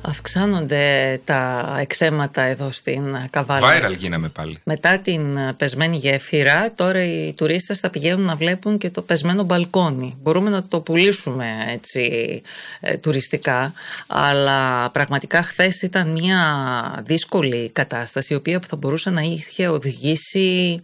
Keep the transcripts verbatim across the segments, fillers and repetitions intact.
Αυξάνονται τα εκθέματα εδώ στην Καβάλα. Viral γίναμε πάλι. Μετά την πεσμένη γέφυρα, τώρα οι τουρίστες θα πηγαίνουν να βλέπουν και το πεσμένο μπαλκόνι. Μπορούμε να το πουλήσουμε έτσι ε, τουριστικά, αλλά πραγματικά χθες ήταν μια δύσκολη κατάσταση, η οποία θα μπορούσε να είχε οδηγήσει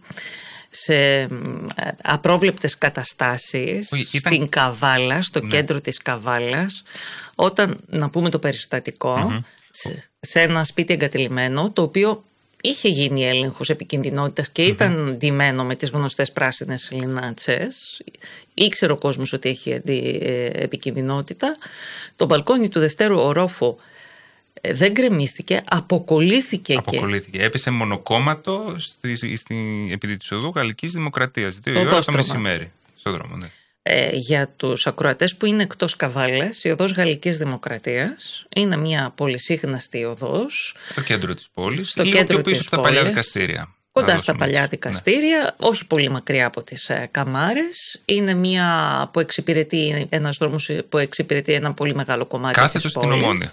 σε απρόβλεπτες καταστάσεις ήταν... στην Καβάλα, στο ναι. κέντρο της Καβάλας, όταν, να πούμε το περιστατικό, mm-hmm. σε, σε ένα σπίτι εγκατελειμμένο, το οποίο είχε γίνει έλεγχος επικινδυνότητας και mm-hmm. ήταν ντυμένο με τις γνωστές πράσινες λινάτσες. Ήξερε ο κόσμος ότι έχει επικινδυνότητα. Το μπαλκόνι του δευτέρου ορόφου δεν γκρεμίστηκε, αποκολλήθηκε. Αποκολλήθηκε. Και... έπεσε μονοκόμματο στη, στη, επί της οδού Γαλλικής Δημοκρατίας. Δύο ώρα το μεσημέρι. Στον δρόμο, ναι. Ε, για τους ακροατές που είναι εκτός Καβάλας, η οδός Γαλλικής Δημοκρατίας είναι μια πολυσύχναστη οδός. Στο κέντρο της πόλης. Στο ή κέντρο πίσω της στα πόλης, παλιά δικαστήρια. Κοντά στα παλιά δικαστήρια, ναι. όχι πολύ μακριά από τις ε, Καμάρες. Είναι μια που εξυπηρετεί, ένας δρόμος που εξυπηρετεί ένα πολύ μεγάλο κομμάτι Κάθετος της στην πόλης. Ομόνια.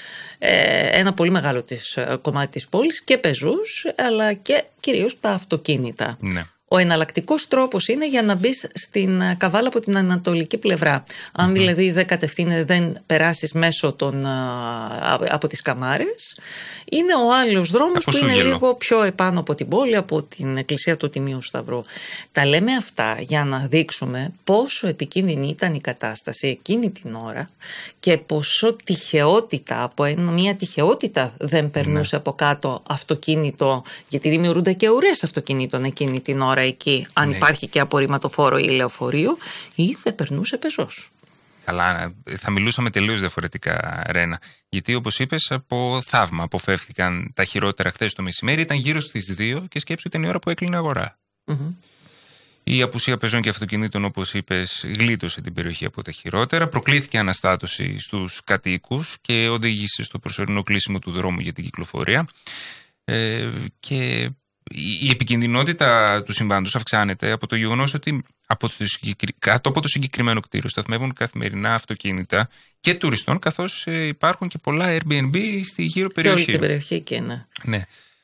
Ένα πολύ μεγάλο της, κομμάτι της πόλης και πεζούς, αλλά και κυρίως τα αυτοκίνητα. Ναι. Ο εναλλακτικός τρόπος είναι για να μπεις στην Καβάλα από την ανατολική πλευρά. Αν mm-hmm. δηλαδή δεν κατευθύνεται, δεν περάσεις μέσω των, από τις Καμάρες, είναι ο άλλος δρόμος που είναι λίγο πιο επάνω από την πόλη, από την εκκλησία του Τιμίου Σταυρού. Τα λέμε αυτά για να δείξουμε πόσο επικίνδυνη ήταν η κατάσταση εκείνη την ώρα και πόσο τυχεότητα, από μια τυχεότητα δεν περνούσε ναι. από κάτω αυτοκίνητο, γιατί δημιουργούνται και ουρές αυτοκινήτων εκείνη την ώρα εκεί, αν ναι. υπάρχει και απορριμματοφόρο ή λεωφορείο, ή δεν περνούσε πεζός. Καλά, θα μιλούσαμε τελείως διαφορετικά, Ρένα. Γιατί όπως είπες, από θαύμα αποφεύθηκαν τα χειρότερα χθες το μεσημέρι. Ήταν γύρω στις δύο και σκέψου ήταν η ώρα που έκλεινε αγορά. Mm-hmm. Η απουσία πεζών και αυτοκινήτων, όπως είπες, γλίτωσε την περιοχή από τα χειρότερα. Προκλήθηκε αναστάτωση στους κατοίκους και οδήγησε στο προσωρινό κλείσιμο του δρόμου για την κυκλοφορία. Ε, και η επικινδυνότητα του συμβάντος αυξάνεται από το γεγονός ότι από το, κάτω από το συγκεκριμένο κτίριο σταθμεύουν καθημερινά αυτοκίνητα και τουριστών, καθώς ε, υπάρχουν και πολλά Airbnb στη γύρω περιοχή. Σε όλη την περιοχή και ναι. ναι.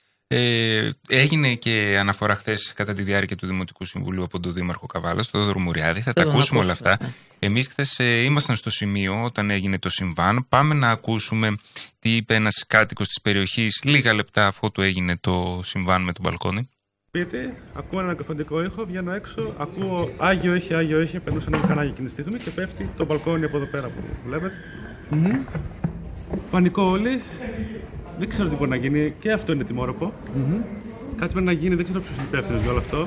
Ε, έγινε και αναφορά χθες κατά τη διάρκεια του Δημοτικού Συμβουλίου από τον Δήμαρχο Καβάλας, τον Θόδωρο Μουριάδη. Θα τα ακούσουμε όλα αυτά. Ναι. Εμείς χθες ε, ήμασταν στο σημείο όταν έγινε το συμβάν. Πάμε να ακούσουμε τι είπε ένας κάτοικος της περιοχής λίγα λεπτά αφού του έγινε το συμβάν με τον μπαλκόνι. Σπίτι, ακούω έναν καφαντικό ήχο, βγαίνω έξω, ακούω Άγιο έχει, Άγιο έχει, περνούσε ένα μηχανάκι εκείνη τη στιγμή και πέφτει το μπαλκόνι από εδώ πέρα που βλέπετε. Mm-hmm. Πανικό όλοι. Δεν ξέρω τι μπορεί να γίνει, και αυτό είναι τιμόρροπο. Mm-hmm. Κάτι πρέπει να γίνει, δεν ξέρω ποιος είναι υπεύθυνος για όλο αυτό.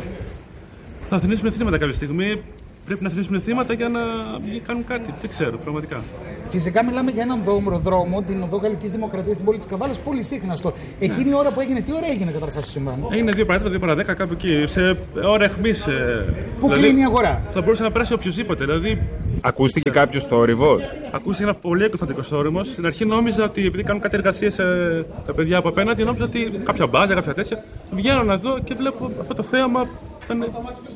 Θα θνήσουμε θύματα κάποια στιγμή. Πρέπει να θνήσουμε θύματα για να κάνουν κάτι. Δεν ξέρω, πραγματικά. Φυσικά μιλάμε για έναν δρόμο, την οδό Γαλλικής Δημοκρατίας στην πόλη της Καβάλας, πολύ σύχναστο. Εκείνη ναι. η ώρα που έγινε, τι ώρα έγινε καταρχάς το συμβάν? Έγινε δύο παρά δύο παρά δέκα, κάπου εκεί. Σε ώρα αιχμής. Πού δηλαδή, κλείνει η αγορά? Θα μπορούσε να περάσει οποιοδήποτε. Δηλαδή, ακούστηκε κάποιο θόρυβος? Ακούστηκε ένα πολύ εκκοθαντικό θόρυβος. Στην αρχή νόμιζα ότι επειδή κάνουν κάτι εργασίες τα παιδιά από απέναντι, νόμιζα ότι κάποια μπάζα, κάποια τέτοια. Βγαίνω να δω και βλέπω αυτό το θέαμα. Ήταν...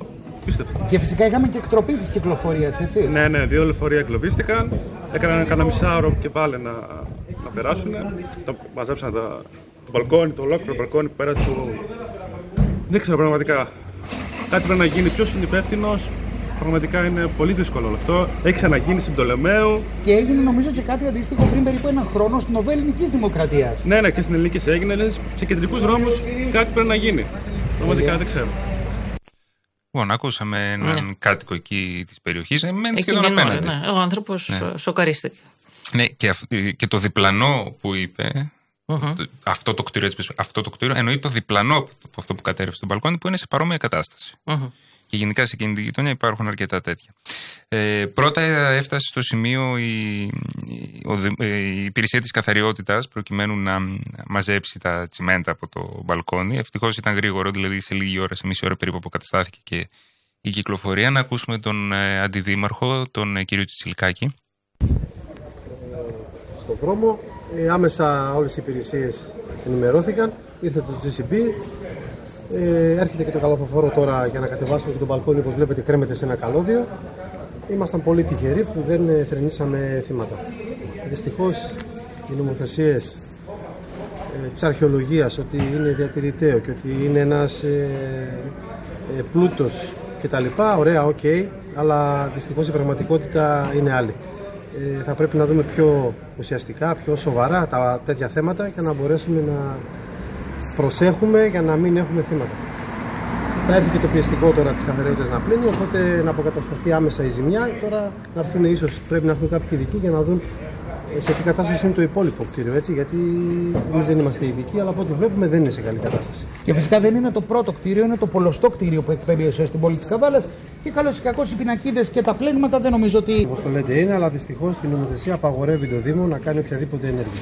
Και φυσικά είχαμε και εκτροπή της κυκλοφορίας, έτσι. Ναι, ναι, δύο λεωφορεία εγκλωβίστηκαν. Έκαναν κανένα μισάωρο και πάλι να, να περάσουν. Τα μαζέψαν τα, το μπαλκόνι, το ολόκληρο μπαλκόνι που πέρασε. Το... Δεν ξέρω πραγματικά. Κάτι πρέπει να γίνει. Ποιος είναι υπεύθυνος? Πραγματικά είναι πολύ δύσκολο όλο αυτό. Έχει ξαναγίνει στην Πτολεμαίου. Και έγινε νομίζω και κάτι αντίστοιχο πριν περίπου έναν χρόνο στην οδό Ελληνικής Δημοκρατίας. Ναι, ναι, και στην Ελληνική έγινε. Σε κεντρικούς δρόμους κάτι πρέπει να γίνει. Πραγματικά δεν ξέρω. Λοιπόν, ακούσαμε έναν ναι. κάτοικο εκεί της περιοχής, μένει σχεδόν γεννώ, απέναντι. Ναι. Ο άνθρωπος ναι. σοκαρίστηκε. Ναι, και, και το διπλανό που είπε, uh-huh. το, αυτό, το κτίριο, αυτό το κτίριο, εννοεί το διπλανό από αυτό που κατέρευσε στον μπαλκόνι, που είναι σε παρόμοια κατάσταση. Uh-huh. Και γενικά σε εκείνη τη γειτονιά υπάρχουν αρκετά τέτοια. Ε, πρώτα έφτασε στο σημείο η, η, η υπηρεσία της καθαριότητας προκειμένου να μαζέψει τα τσιμέντα από το μπαλκόνι. Ευτυχώς ήταν γρήγορο, δηλαδή σε λίγη ώρα, σε μισή ώρα περίπου αποκαταστάθηκε και η κυκλοφορία. Να ακούσουμε τον ε, αντιδήμαρχο, τον ε, κύριο Τσιτσιλικάκη. Στον δρόμο ε, άμεσα όλες οι υπηρεσίες ενημερώθηκαν, ήρθε το τζι σι μπι. Ε, έρχεται και το καλωθοφόρο τώρα για να κατεβάσουμε και το μπαλκόνι, όπως βλέπετε κρέμεται σε ένα καλώδιο. Ήμασταν πολύ τυχεροί που δεν θρηνήσαμε θύματα. Δυστυχώς οι νομοθεσίες ε, της αρχαιολογίας, ότι είναι διατηρηταίο και ότι είναι ένας ε, ε, πλούτος κτλ. Ωραία, οκ, okay, αλλά δυστυχώς η πραγματικότητα είναι άλλη. Ε, θα πρέπει να δούμε πιο ουσιαστικά, πιο σοβαρά τα τέτοια θέματα για να μπορέσουμε να προσέχουμε για να μην έχουμε θύματα. Θα έρθει και το πιεστικό τώρα της καθαριότητας να πλύνει, οπότε να αποκατασταθεί άμεσα η ζημιά. Τώρα να έρθουν, ίσως πρέπει να έρθουν κάποιοι ειδικοί για να δουν σε τι κατάσταση είναι το υπόλοιπο κτίριο, έτσι, γιατί εμείς δεν είμαστε ειδικοί, αλλά από ό,τι βλέπουμε δεν είναι σε καλή κατάσταση. Και φυσικά δεν είναι το πρώτο κτίριο, είναι το πολλωστό κτίριο που εκπέμπει ΕΣΟΕ στην πόλη της Καβάλας. Και καλώς ή κακώς οι πινακίδες και τα πλέγματα δεν νομίζω ότι. Όπως το λέτε είναι, αλλά δυστυχώς η νομοθεσία απαγορεύει το Δήμο να κάνει οποιαδήποτε ενέργεια.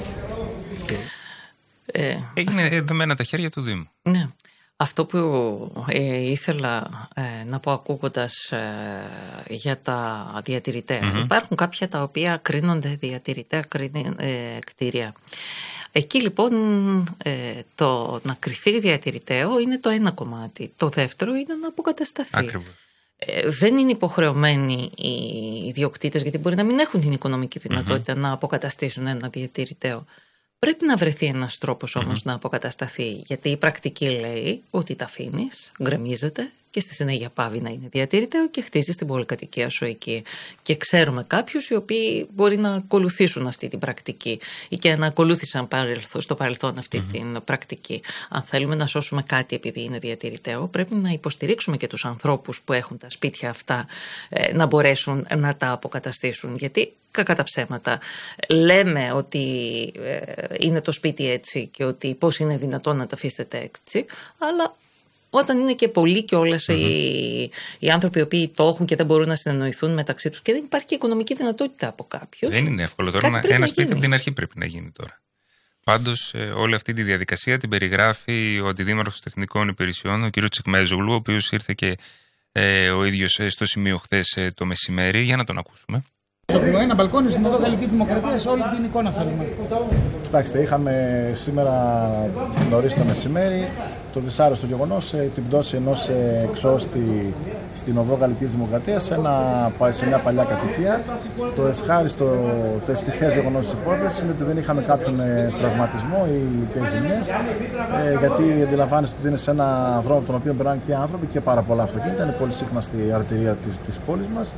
Ε, Έγινε δεμένα τα χέρια του Δήμου. Ναι. Αυτό που ε, ήθελα ε, να πω ακούγοντας ε, για τα διατηρητέα. Mm-hmm. Υπάρχουν κάποια τα οποία κρίνονται διατηρητέα ε, κτίρια. Εκεί λοιπόν ε, το να κριθεί διατηρηταίο είναι το ένα κομμάτι. Το δεύτερο είναι να αποκατασταθεί. Ακριβώς. Ε, δεν είναι υποχρεωμένοι οι ιδιοκτήτες, γιατί μπορεί να μην έχουν την οικονομική δυνατότητα mm-hmm. να αποκαταστήσουν ένα διατηρηταίο. Πρέπει να βρεθεί ένας τρόπος όμως mm-hmm. να αποκατασταθεί, γιατί η πρακτική λέει ότι τα αφήνεις, γκρεμίζεται και στη συνέχεια πάβει να είναι διατηρηταίο και χτίζεις την πολυκατοικία σου εκεί. Και ξέρουμε κάποιους οι οποίοι μπορεί να ακολουθήσουν αυτή την πρακτική ή και να ακολούθησαν στο παρελθόν αυτή mm-hmm. την πρακτική. Αν θέλουμε να σώσουμε κάτι επειδή είναι διατηρηταίο, πρέπει να υποστηρίξουμε και τους ανθρώπους που έχουν τα σπίτια αυτά ε, να μπορέσουν να τα αποκαταστήσουν. Γιατί κακά τα ψέματα λέμε ότι ε, είναι το σπίτι έτσι και ότι πώς είναι δυνατόν να τα αφήσετε έτσι, αλλά όταν είναι και πολλοί και όλες mm-hmm. οι, οι άνθρωποι οι οποίοι το έχουν και δεν μπορούν να συνεννοηθούν μεταξύ τους και δεν υπάρχει και οικονομική δυνατότητα από κάποιους. Δεν είναι εύκολο τώρα. Να, ένα σπίτι από την αρχή πρέπει να γίνει τώρα. Πάντως ε, όλη αυτή τη διαδικασία την περιγράφει ο Αντιδήμαρχος Τεχνικών Υπηρεσιών, ο κ. Τσικμέζογλου, ο οποίος ήρθε και ε, ο ίδιος στο σημείο χθες ε, το μεσημέρι. Για να τον ακούσουμε. Ένα μπαλκόνι στην Οδό Γαλλικής Δημοκρατίας, όλη την εικόνα θέλουμε. Κοιτάξτε, είχαμε σήμερα νωρίς το μεσημέρι το δυσάρεστο γεγονός, την πτώση ενός εξώστη στην Οδό Γαλλικής Δημοκρατίας σε, ένα, σε μια παλιά κατοικία. Το ευχάριστο, το ευτυχές γεγονός της υπόθεσης είναι ότι δεν είχαμε κάποιον τραυματισμό ή και ζημιές, ε, γιατί αντιλαμβάνεστε ότι είναι σε ένα δρόμο από τον οποίο περνάνε και άνθρωποι και πάρα πολλά αυτοκίνητα. Είναι πολύ σύχναστη αρτηρία της, της πόλης μας.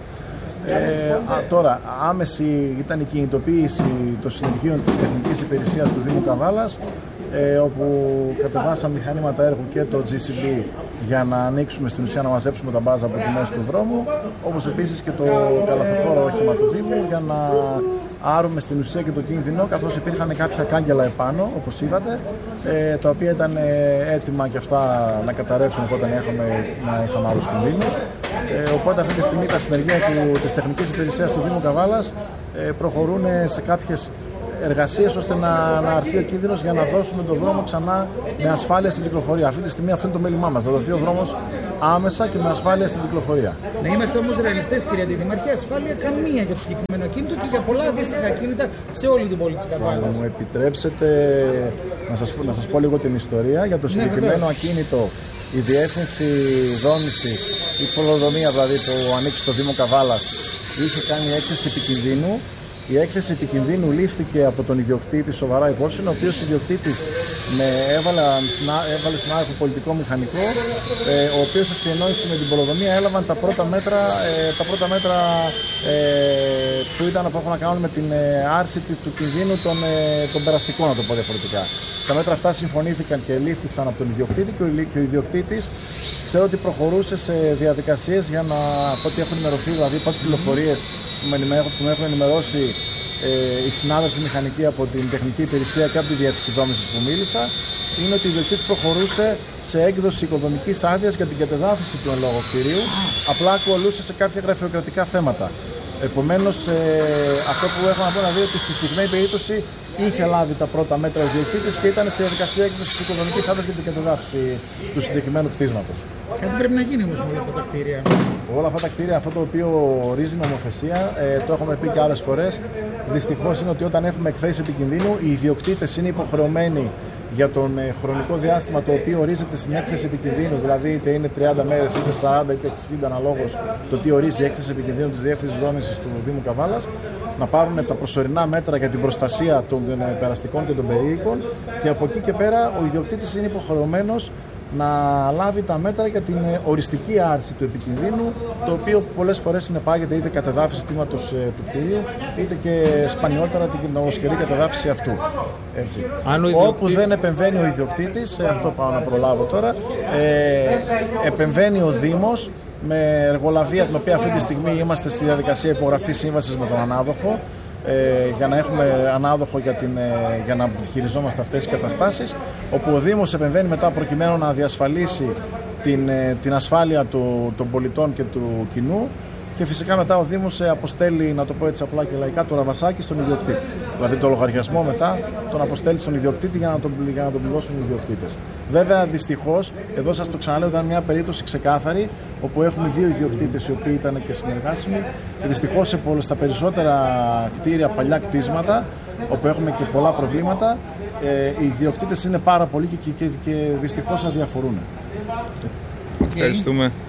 Ε, α, τώρα, άμεση ήταν η κινητοποίηση των συνεργείων της τεχνικής υπηρεσίας του Δήμου Καβάλας, ε, όπου κατεβάσαμε μηχανήματα έργου και το τζι σι μπι για να ανοίξουμε στην ουσία να μαζέψουμε τα μπάζα από τη μέση του δρόμου, όπως επίσης και το καλαθοφόρο όχημα του Δήμου για να άρουμε στην ουσία και το κίνδυνο, καθώς υπήρχαν κάποια κάγκελα επάνω, όπως είδατε, ε, τα οποία ήταν έτοιμα και αυτά να καταρρεύσουν όταν είχαμε, να είχαμε άλλους κινδύνους. Ε, οπότε αυτή τη στιγμή τα συνεργεία του, της τεχνικής υπηρεσίας του Δήμου Καβάλας ε, προχωρούν σε κάποιες εργασίες ώστε να, να αρθεί ο κίνδυνος για να δώσουμε τον δρόμο ξανά με ασφάλεια στην κυκλοφορία. Αυτή τη στιγμή αυτό είναι το μέλημά μας, να δοθεί ο δρόμος άμεσα και με ασφάλεια στην κυκλοφορία. Να είμαστε όμως ρεαλιστές, κυρία Αντιδημαρχέ, ασφάλεια καμία για το συγκεκριμένο ακίνητο και για πολλά αντίστοιχα ακίνητα σε όλη την πόλη της Καβάλας. Αν μου επιτρέψετε να σας, να σας πω λίγο την ιστορία για το συγκεκριμένο ναι, ακίνητο. Η διεύθυνση δόμησης, η πολεοδομία δηλαδή που ανήκει στο Δήμο Καβάλας, είχε κάνει έκθεση επικινδύνου. Η έκθεση επικινδύνου λήφθηκε από τον ιδιοκτήτη σοβαρά υπόψη, ο οποίος ιδιοκτήτης με έβαλε, έβαλε στον άρχο πολιτικό μηχανικό, ε, ο οποίος σε συνεννόηση με την πολεοδομία έλαβαν τα πρώτα μέτρα, ε, τα πρώτα μέτρα ε, που ήταν που έχουν να κάνουν με την ε, άρση του κινδύνου των, ε, των περαστικών, να το πω διαφορετικά. Τα μέτρα αυτά συμφωνήθηκαν και λήφθησαν από τον ιδιοκτήτη και ο, και ο ιδιοκτήτης ξέρω ότι προχωρούσε σε διαδικασίες για να, από ό,τι έχουν ενημερωθεί, δηλαδή από τις πληροφορίες που με έχουν ενημερώσει ε, οι συνάδελφοι μηχανικοί από την τεχνική υπηρεσία και από τη διεύθυνση δόμησης που μίλησα, είναι ότι ο ιδιοκτήτης προχωρούσε σε έκδοση οικοδομικής άδειας για την κατεδάφιση του εν λόγω κτηρίου, απλά ακολούσε σε κάποια γραφειοκρατικά θέματα. Επομένως, ε, αυτό που έχω να πω να δει ότι στη συγκεκριμένη περίπτωση είχε λάβει τα πρώτα μέτρα ο ιδιοκτήτης και ήταν σε διαδικασία έκδοση της οικοδομικής άδειας για την κατεδάφιση του συγκεκριμένου κτίσματος. Κάτι πρέπει να γίνει όμως με όλα αυτά τα κτίρια. Όλα αυτά τα κτίρια, αυτό το οποίο ορίζει η νομοθεσία, ε, το έχουμε πει και άλλες φορές. Δυστυχώς είναι ότι όταν έχουμε εκθέσεις επικινδύνου, οι ιδιοκτήτες είναι υποχρεωμένοι για τον ε, χρονικό διάστημα το οποίο ορίζεται στην έκθεση επικινδύνου, δηλαδή είτε είναι τριάντα μέρες, είτε σαράντα, είτε εξήντα αναλόγως το τι ορίζει η έκθεση επικινδύνου της Διεύθυνσης Δόμησης του Δήμου Καβάλας. να πάρουν τα προσωρινά μέτρα για την προστασία των περαστικών και των περίοικων, και από εκεί και πέρα ο ιδιοκτήτης είναι υποχρεωμένος να λάβει τα μέτρα για την οριστική άρση του επικινδύνου, το οποίο πολλές φορές συνεπάγεται είτε κατεδάφιση τμήματος ε, του κτίριου, είτε και σπανιότερα την ολοσχερή κατεδάφιση αυτού. Έτσι. Ιδιοκτήτη... Όπου δεν επεμβαίνει ο ιδιοκτήτης, ε, αυτό πάω να προλάβω τώρα, ε, επεμβαίνει ο Δήμος με εργολαβία, την οποία αυτή τη στιγμή είμαστε στη διαδικασία υπογραφής σύμβασης με τον ανάδοχο, Ε, για να έχουμε ανάδοχο για, την, ε, για να χειριζόμαστε αυτές τις καταστάσεις, όπου ο Δήμος επεμβαίνει μετά προκειμένου να διασφαλίσει την, ε, την ασφάλεια του, των πολιτών και του κοινού, και φυσικά μετά ο Δήμος ε, αποστέλει, να το πω έτσι απλά και λαϊκά, το ραβασάκι στον ιδιοκτήτη. Δηλαδή το λογαριασμό μετά τον αποστέλει στον ιδιοκτήτη για να τον, για να τον πληρώσουν οι ιδιοκτήτες. Βέβαια, δυστυχώς, εδώ σας το ξαναλέω, ήταν μια περίπτωση ξεκάθαρη, όπου έχουμε δύο ιδιοκτήτες οι οποίοι ήταν και συνεργάσιμοι, και δυστυχώς σε στα περισσότερα κτίρια, παλιά κτίσματα, όπου έχουμε και πολλά προβλήματα, ε, οι ιδιοκτήτες είναι πάρα πολλοί και, και, και δυστυχώς αδιαφορούν. Ευχαριστούμε.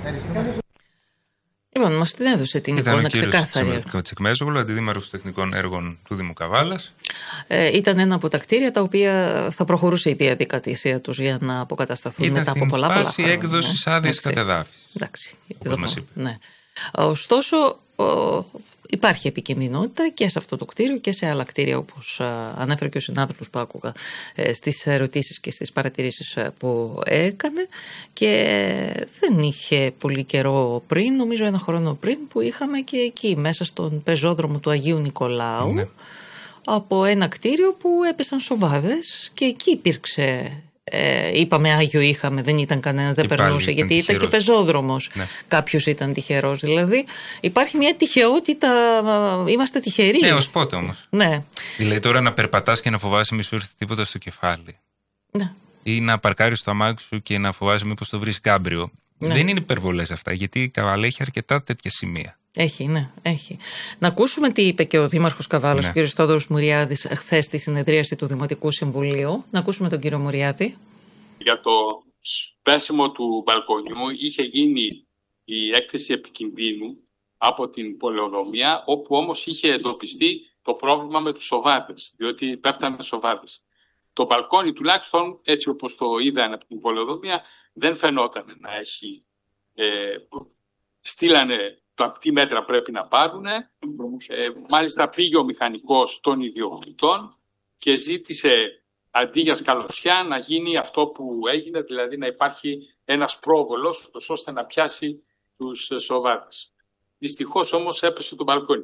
Λοιπόν, μας την έδωσε την εικόνα ξεκάθαρη. Ήταν ο Τσεκμέζογλου, αντιδήμαρχος τεχνικών έργων του Δήμου Καβάλας. Ε, ήταν ένα από τα κτίρια τα οποία θα προχωρούσε η διαδικασία τους για να αποκατασταθούν ήταν μετά από πολλά πολλά φάση χρόνια. έκδοσης άδειας κατεδάφισης. Εντάξει. Όπως μας είπε. Ναι. Ωστόσο, ο, υπάρχει επικινδυνότητα και σε αυτό το κτίριο και σε άλλα κτίρια, όπως ανέφερε και ο συνάδελφος που άκουγα στις ερωτήσεις και στις παρατηρήσεις που έκανε, και δεν είχε πολύ καιρό πριν, νομίζω ένα χρόνο πριν, που είχαμε και εκεί μέσα στον πεζόδρομο του Αγίου Νικολάου, ναι, από ένα κτίριο που έπεσαν σοβάδες, και εκεί υπήρξε... Ε, είπαμε Άγιο είχαμε, δεν ήταν κανένας, δεν περνούσε, γιατί ήταν, ήταν και πεζόδρομος. Ναι. Κάποιος ήταν τυχερός. Δηλαδή υπάρχει μια τυχεότητα, είμαστε τυχεροί. Ναι, ως πότε όμως. Ναι. Δηλαδή τώρα να περπατάς και να φοβάσαι μη σου έρθει τίποτα στο κεφάλι. Ναι. Ή να παρκάρεις το αμάξι σου και να φοβάσαι μήπως το βρεις κάμπριο. Ναι. Δεν είναι υπερβολές αυτά, γιατί η Καβάλα έχει αρκετά τέτοια σημεία. Έχει, ναι, έχει. Να ακούσουμε τι είπε και ο Δήμαρχος Καβάλας, ναι, ο κ. Θόδωρος Μουριάδης, χθες στη συνεδρίαση του Δημοτικού Συμβουλίου. Να ακούσουμε τον κύριο Μουριάδη. Για το πέσιμο του μπαλκονιού είχε γίνει η έκθεση επικινδύνου από την πολεοδομία, όπου όμως είχε εντοπιστεί το πρόβλημα με τους σοβάδες, διότι πέφτανε σοβάδες. Το μπαλκόνι, τουλάχιστον έτσι όπως το είδαν από την πολεοδομία, δεν φαινόταν να έχει. Ε, στείλανε τα τι μέτρα πρέπει να πάρουν. Ε, μάλιστα πήγε ο μηχανικός των ιδιοκτητών και ζήτησε αντί για σκαλωσιά να γίνει αυτό που έγινε, δηλαδή να υπάρχει ένας πρόβολος ώστε να πιάσει τους σοβάδες. Δυστυχώς όμως έπεσε το μπαλκόνι.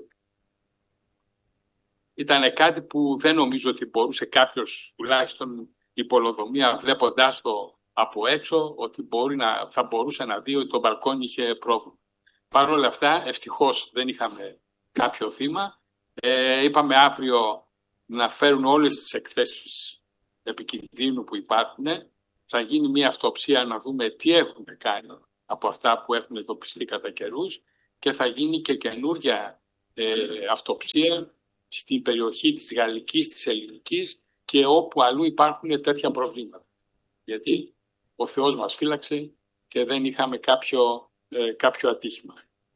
Ήταν κάτι που δεν νομίζω ότι μπορούσε κάποιος, τουλάχιστον η πολεοδομία, βλέποντάς το από έξω, ότι μπορεί να, θα μπορούσε να δει ότι το μπαλκόνι είχε πρόβλημα. Παρ' όλα αυτά, ευτυχώς δεν είχαμε κάποιο θύμα. Ε, είπαμε αύριο να φέρουν όλες τις εκθέσεις επικινδύνου που υπάρχουν. Θα γίνει μια αυτοψία να δούμε τι έχουν κάνει από αυτά που έχουν εντοπιστεί κατά καιρούς, και θα γίνει και καινούργια ε, αυτοψία στην περιοχή της Γαλλικής, της Ελληνικής και όπου αλλού υπάρχουν τέτοια προβλήματα. Γιατί ο Θεός μας φύλαξε και δεν είχαμε κάποιο, ε, κάποιο ατύχημα.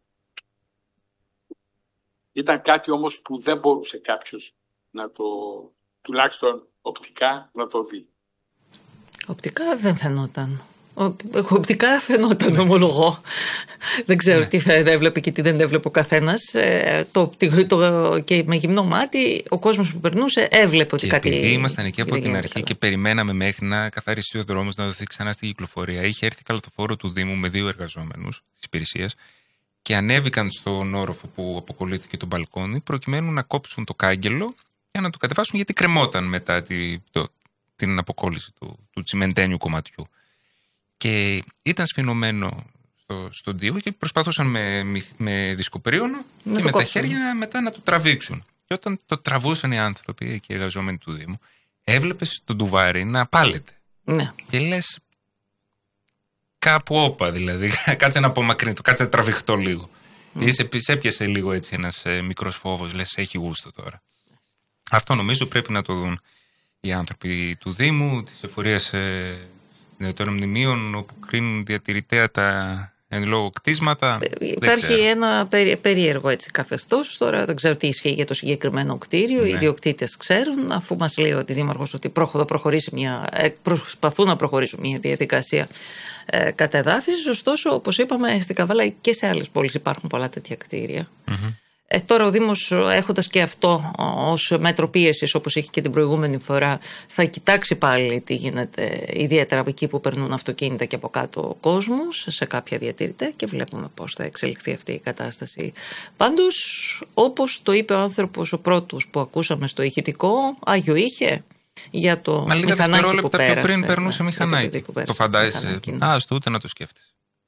Ήταν κάτι όμως που δεν μπορούσε κάποιος να το, τουλάχιστον οπτικά, να το δει. Οπτικά δεν φαινόταν. Οπτικά φαινόταν, ομολογώ. Δεν ξέρω τι έβλεπε και τι δεν έβλεπε ο καθένας. Το, το, και με γυμνό μάτι ο κόσμος που περνούσε έβλεπε ότι και κάτι. Επειδή ήμασταν εκεί από την αρχή καλά. Και περιμέναμε μέχρι να καθαριστεί ο δρόμος, να δοθεί ξανά στη κυκλοφορία, είχε έρθει καλοθοφόρο του Δήμου με δύο εργαζόμενους της υπηρεσίας και ανέβηκαν στον όροφο που αποκολλήθηκε το μπαλκόνι προκειμένου να κόψουν το κάγκελο για να το κατεβάσουν, γιατί κρεμόταν μετά τη, το, την αποκόλληση του, του τσιμεντένιου κομματιού. Και ήταν σφινωμένο στο, στον τοίχο και προσπαθούσαν με, με δισκοπερίωνο και με κόψουν. Τα χέρια μετά να το τραβήξουν. Και όταν το τραβούσαν οι άνθρωποι και οι εργαζόμενοι του Δήμου, έβλεπες τον τουβάρι να πάλεται. Ναι. Και λες, κάπου όπα δηλαδή, κάτσε να απομακρύνει το, κάτσε να τραβηχτώ λίγο. Mm. Ή σε, σε έπιασε λίγο έτσι ένας ε, μικρός φόβος, λες, έχει γούστο τώρα. Αυτό νομίζω πρέπει να το δουν οι άνθρωποι του Δήμου, της εφορίας ε, των μνημείων, όπου κρίνουν διατηρητέα τα εν λόγω κτίσματα. Υπάρχει ένα περίεργο έτσι καθεστώς. Τώρα δεν ξέρω τι ισχύει για το συγκεκριμένο κτίριο. Ναι. Οι ιδιοκτήτες ξέρουν, αφού μας λέει ότι Δήμαρχος ότι προχωρήσει μια, προσπαθούν να προχωρήσουν μια διαδικασία ε, κατεδάφισης. Ωστόσο, όπως είπαμε, στην Καβάλα και σε άλλες πόλεις υπάρχουν πολλά τέτοια κτίρια. Mm-hmm. Ε, τώρα ο Δήμος, έχοντας και αυτό ως μέτρο πίεσης, όπως είχε και την προηγούμενη φορά, θα κοιτάξει πάλι τι γίνεται, ιδιαίτερα από εκεί που περνούν αυτοκίνητα και από κάτω ο κόσμος, σε κάποια διατηρητέ, και βλέπουμε πώς θα εξελιχθεί αυτή η κατάσταση. Πάντως, όπως το είπε ο άνθρωπος ο πρώτος που ακούσαμε στο ηχητικό, Άγιο είχε για το Μα μηχανάκι που πέρασε. Πιο πριν περνούσε μηχανάκι. Το, το φαντάζεσαι. Α, στο ούτε να το σκέφτεσαι.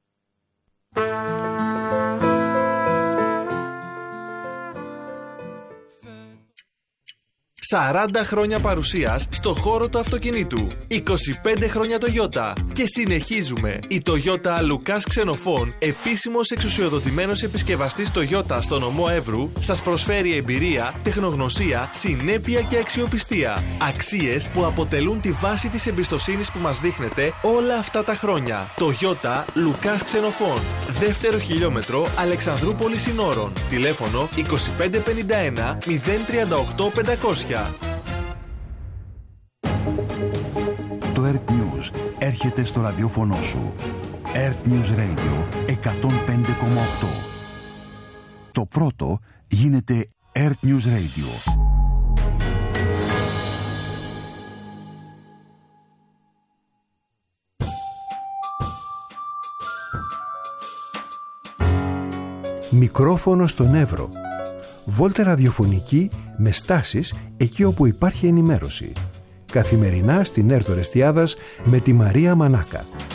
σαράντα χρόνια παρουσίας στο χώρο του αυτοκινήτου. είκοσι πέντε χρόνια Toyota. Και συνεχίζουμε. Η Toyota Lucas Xenophon, επίσημος εξουσιοδοτημένος επισκευαστής Toyota στο νομό Εύρου, σας προσφέρει εμπειρία, τεχνογνωσία, συνέπεια και αξιοπιστία. Αξίες που αποτελούν τη βάση της εμπιστοσύνης που μας δείχνετε όλα αυτά τα χρόνια. Toyota Lucas Xenophon. Δεύτερο χιλιόμετρο Αλεξανδρούπολης Συνόρων. Τηλέφωνο είκοσι πέντε πενήντα ένα μηδέν τριάντα οκτώ πεντακόσια. Το Earth News έρχεται στο ραδιόφωνο σου. Earth News Radio εκατόν πέντε κόμμα οκτώ. Το πρώτο γίνεται Earth News Radio. Μικρόφωνο στον Εύρο. Βόλτα ραδιοφωνική με στάσεις εκεί όπου υπάρχει ενημέρωση. Καθημερινά στην Έρτο Ρεστιάδας με τη Μαρία Μανάκα.